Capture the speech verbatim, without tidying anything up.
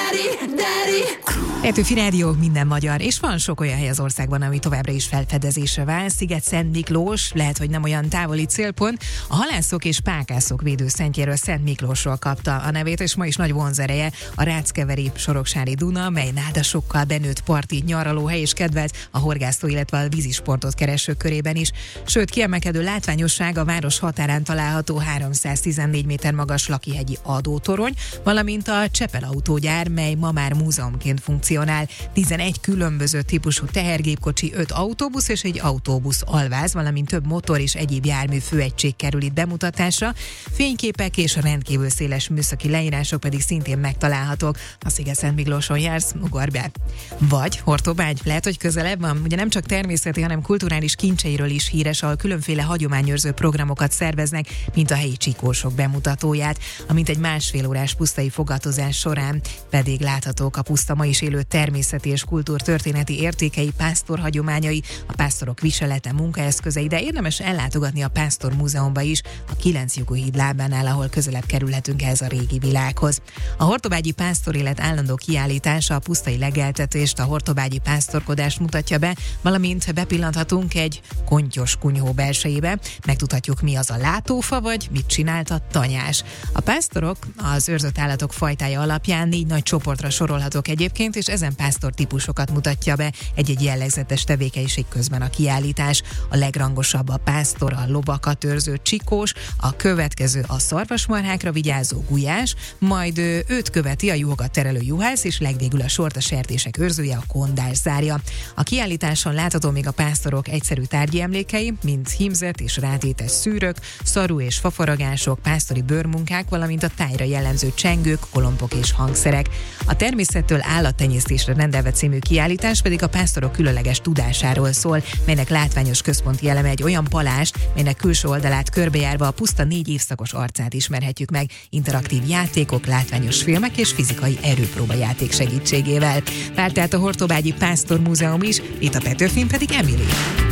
Petőfi Rádió, minden magyar, és van sok olyan hely az országban, ami továbbra is felfedezésre vál. Sziget-Szent Miklós, lehet, hogy nem olyan távoli célpont. A halászok és pákászok védőszentjéről, Szent Miklósról kapta a nevét, és ma is nagy vonzereje a Ráckeveri Soroksári Duna, mely nádasokkal benőtt parti nyaralóhely és kedvelt a horgászó, illetve a vízisportot keresők körében is. Sőt, kiemelkedő látványosság a város határán található háromszáztizennégy méter magas Lakihegyi adótorony, valamint a Csepel autógyár, mely ma már múzeumként funkcionál. tizenegy különböző típusú tehergépkocsi, öt autóbusz és egy autóbusz alváz, valamint több motor és egyéb jármű főegység kerül itt bemutatásra. Fényképek és rendkívül széles műszaki leírások pedig szintén megtalálhatók. Ha Sziget-Szent Miklóson jársz, ugorj be. Vagy Hortobágy, lehet, hogy közelebb van, ugye nem csak természeti, hanem kulturális kincseiről is híres, ahol különféle hagyományőrző programokat szerveznek, mint a helyi csikósok bemutatóját, amint egy másfél órás pusztai fogadozás során pedig láthatók a puszta ma is élő természeti és kultúrtörténeti értékei, pásztor hagyományai, a pásztorok viselete, munkaeszközei, de érdemes ellátogatni a Pásztor Múzeumba is, a Kilenclyukú híd lábánál, ahol közelebb kerülhetünk ehhez a régi világhoz. A hortobágyi pásztorélet állandó kiállítása a pusztai legeltetést, a hortobágyi pásztorkodást mutatja be, valamint bepillanthatunk egy kontyos kunyhó belsejébe, megtudhatjuk, mi az a látófa, vagy mit csinált a tanyás. A pásztorok az őrzött állatok fajtája alapján négy nagy csoportra sorolhatók egyébként, és ezen pásztor típusokat mutatja be egy-egy jellegzetes tevékenység közben a kiállítás. A legrangosabb a pásztor, a lovakat őrző csikós, a következő a szarvasmarhákra vigyázó gulyás, majd őt követi a juhokat terelő juhász, és legvégül a sort a sertések őrzője, a kondás zárja. A kiállításon látható még a pásztorok egyszerű tárgyi emlékei, mint hímzett és rátétes szűrök, szarú és fafaragások, pásztori bőrmunkák, valamint a tájra jellemző csengők, kolompok és hangszerek. A természettől állattenyésztésre rendelve című kiállítás pedig a pásztorok különleges tudásáról szól, melynek látványos központi eleme egy olyan palást, melynek külső oldalát körbejárva a puszta négy évszakos arcát ismerhetjük meg, interaktív játékok, látványos filmek és fizikai erőpróba játék segítségével. Vált tehát a Hortobágyi Pásztor Múzeum is, itt a Petőfin pedig Emily.